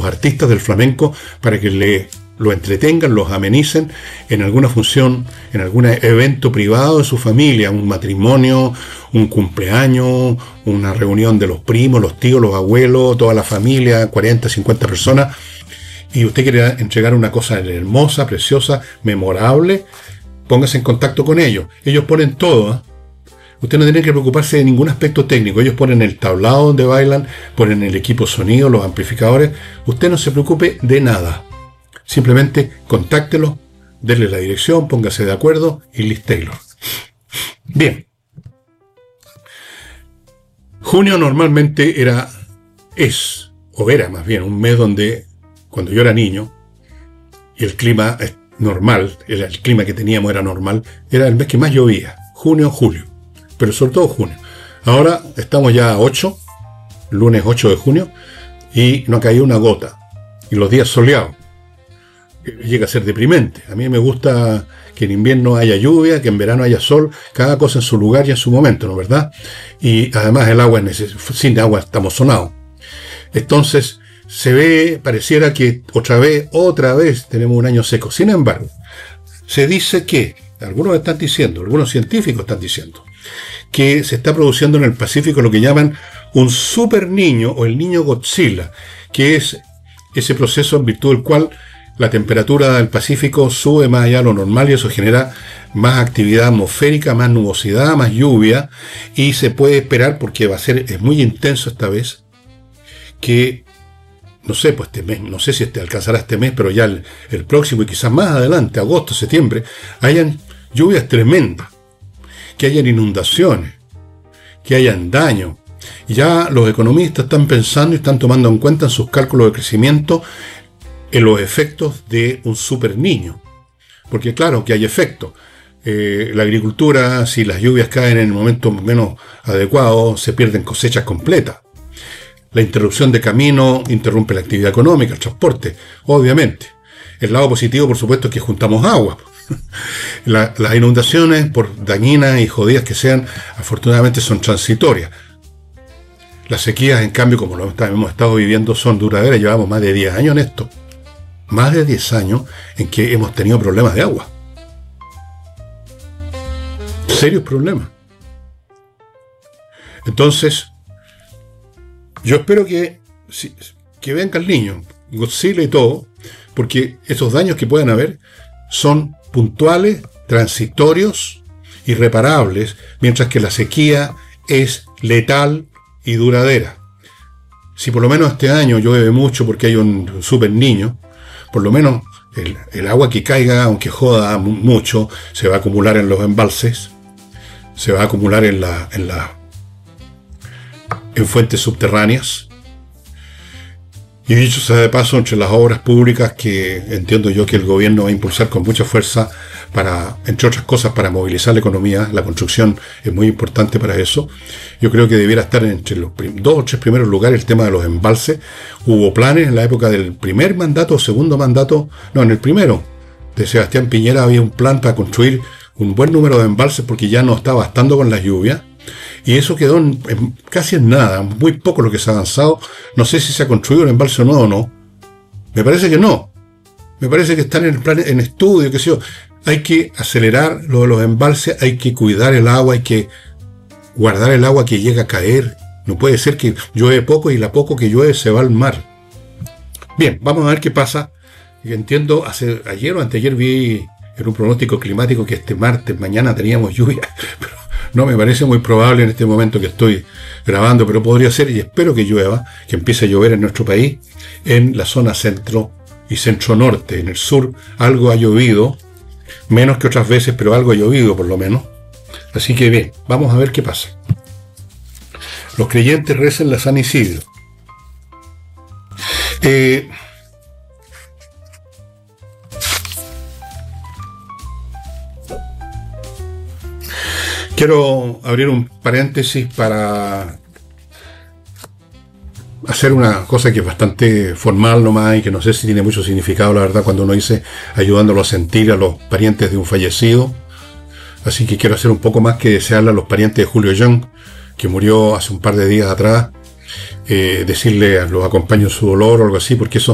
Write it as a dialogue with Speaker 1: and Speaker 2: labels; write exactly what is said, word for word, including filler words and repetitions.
Speaker 1: los artistas del flamenco para que le, lo entretengan, los amenicen en alguna función, en algún evento privado de su familia, un matrimonio, un cumpleaños, una reunión de los primos, los tíos, los abuelos, toda la familia, cuarenta, cincuenta personas, y usted quiere entregar una cosa hermosa, preciosa, memorable, póngase en contacto con ellos. Ellos ponen todo, ¿eh? Usted no tiene que preocuparse de ningún aspecto técnico. Ellos ponen el tablado donde bailan, ponen el equipo sonido, los amplificadores. Usted no se preocupe de nada. Simplemente contáctelo, denle la dirección, póngase de acuerdo y listélo. Bien. Junio normalmente era, es, o era más bien, un mes donde, cuando yo era niño, y el clima es normal, el, el clima que teníamos era normal, era el mes que más llovía. Junio, julio. Pero sobre todo junio. Ahora estamos ya a ocho, lunes ocho de junio, y no ha caído una gota. Y los días soleados. Llega a ser deprimente. A mí me gusta que en invierno haya lluvia, que en verano haya sol, cada cosa en su lugar y en su momento, ¿no es verdad? Y además el agua es necesario. Sin agua estamos sonados. Entonces, se ve, pareciera que otra vez, otra vez tenemos un año seco. Sin embargo, se dice que, algunos están diciendo, algunos científicos están diciendo, que se está produciendo en el Pacífico lo que llaman un super niño o el niño Godzilla, que es ese proceso en virtud del cual la temperatura del Pacífico sube más allá de lo normal y eso genera más actividad atmosférica, más nubosidad, más lluvia, y se puede esperar, porque va a ser, es muy intenso esta vez, que no sé, pues este mes, no sé si este alcanzará este mes, pero ya el, el próximo y quizás más adelante, agosto, septiembre, hayan lluvias tremendas, que hayan inundaciones, que hayan daño. Ya los economistas están pensando y están tomando en cuenta en sus cálculos de crecimiento en los efectos de un super niño. Porque claro que hay efectos. Eh, la agricultura, si las lluvias caen en el momento menos adecuado, se pierden cosechas completas. La interrupción de camino interrumpe la actividad económica, el transporte, obviamente. El lado positivo, por supuesto, es que juntamos agua. La, las inundaciones, por dañinas y jodidas que sean, afortunadamente son transitorias. Las sequías, en cambio, como lo hemos estado viviendo, son duraderas. Llevamos más de diez años en esto. Más de diez años en que hemos tenido problemas de agua. Serios problemas. Entonces, yo espero que, que venga el niño, Godzilla y todo, porque esos daños que puedan haber son puntuales, transitorios, irreparables, mientras que la sequía es letal y duradera. Si por lo menos este año llueve mucho porque hay un super niño, por lo menos el, el agua que caiga, aunque joda mucho, se va a acumular en los embalses, se va a acumular en la, en la, en fuentes subterráneas. Y dicho sea de paso, entre las obras públicas que entiendo yo que el gobierno va a impulsar con mucha fuerza para, entre otras cosas, para movilizar la economía, la construcción es muy importante para eso. Yo creo que debiera estar entre los prim- dos o tres primeros lugares el tema de los embalses. Hubo planes en la época del primer mandato o segundo mandato, no, en el primero, de Sebastián Piñera había un plan para construir un buen número de embalses porque ya no está bastando con las lluvias. Y eso quedó en, en, casi en nada, muy poco lo que se ha avanzado. No sé si se ha construido un embalse o no o no. Me parece que no. Me parece que están en, plan, en estudio, qué sé yo. Hay que acelerar lo de los embalses, hay que cuidar el agua, hay que guardar el agua que llega a caer. No puede ser que llueve poco y la poco que llueve se va al mar. Bien, vamos a ver qué pasa. Entiendo, hace, ayer o anteayer vi en un pronóstico climático que este martes, mañana teníamos lluvia, pero no me parece muy probable en este momento que estoy grabando, pero podría ser, y espero que llueva, que empiece a llover en nuestro país, en la zona centro y centro-norte. En el sur algo ha llovido, menos que otras veces, pero algo ha llovido por lo menos. Así que bien, vamos a ver qué pasa. Los creyentes rezan la San Isidro. Eh... Quiero abrir un paréntesis para hacer una cosa que es bastante formal nomás y que no sé si tiene mucho significado, la verdad, cuando uno dice ayudándolo a sentir a los parientes de un fallecido. Así que quiero hacer un poco más que desearle a los parientes de Julio Young, que murió hace un par de días atrás, eh, decirle, los acompaño en su dolor o algo así, porque eso